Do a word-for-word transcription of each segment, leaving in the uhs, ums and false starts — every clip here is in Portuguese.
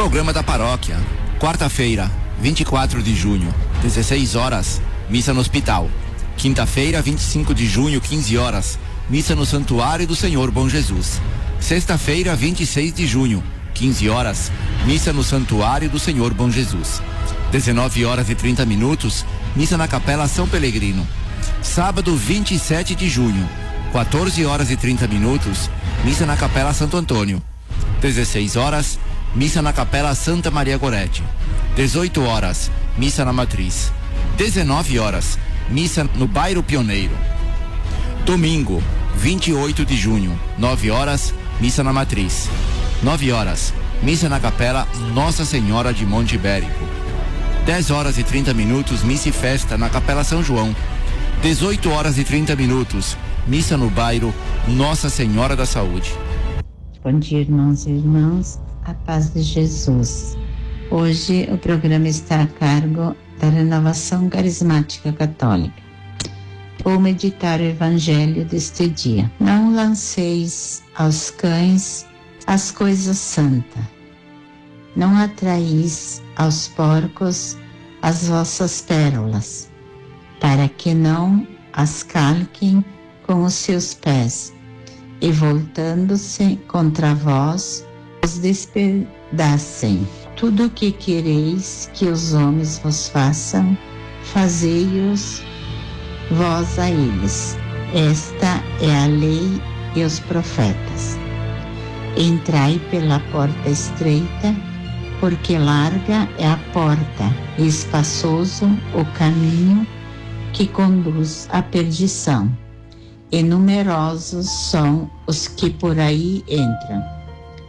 Programa da Paróquia. Quarta-feira, vinte e quatro de junho, dezesseis horas, missa no hospital. Quinta-feira, vinte e cinco de junho, quinze horas, missa no Santuário do Senhor Bom Jesus. Sexta-feira, vinte e seis de junho, quinze horas, missa no Santuário do Senhor Bom Jesus. dezenove horas e trinta minutos, missa na Capela São Pelegrino. Sábado, vinte e sete de junho, quatorze horas e trinta minutos, missa na Capela Santo Antônio. dezesseis horas, missa na Capela Santa Maria Gorete. dezoito horas, missa na Matriz. dezenove horas, missa no Bairro Pioneiro. Domingo, vinte e oito de junho, nove horas, missa na Matriz. nove horas, missa na Capela Nossa Senhora de Monte Ibérico. dez horas e trinta minutos, missa e festa na Capela São João. dezoito horas e trinta minutos, missa no bairro Nossa Senhora da Saúde. Bom dia, irmãos e irmãs, a paz de Jesus. Hoje o programa está a cargo da Renovação Carismática Católica. Vou meditar o Evangelho deste dia. Não lanceis aos cães as coisas santas. Não atraís aos porcos as vossas pérolas, para que não as calquem com os seus pés, e voltando-se contra vós, os despedacem. Tudo o que quereis que os homens vos façam, fazei-os vós a eles. Esta é a lei e os profetas. Entrai pela porta estreita, porque larga é a porta e espaçoso o caminho que conduz à perdição, e numerosos são os que por aí entram.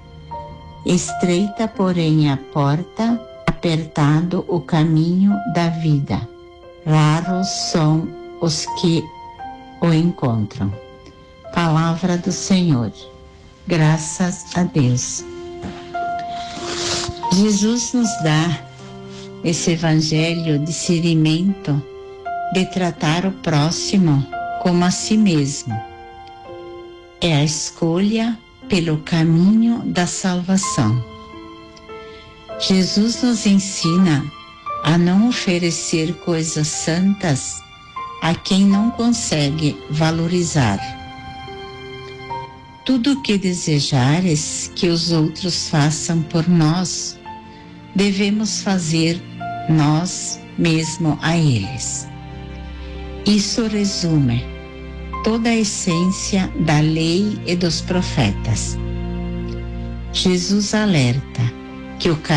Estreita, porém, a porta, apertado o caminho da vida. Raros são os que o encontram. Palavra do Senhor. Graças a Deus. Jesus nos dá esse evangelho de discernimento de tratar o próximo como a si mesmo. É a escolha pelo caminho da salvação. Jesus nos ensina a não oferecer coisas santas a quem não consegue valorizar. Tudo o que desejares que os outros façam por nós, devemos fazer nós mesmos a eles. Isso resume toda a essência da lei e dos profetas. Jesus alerta que o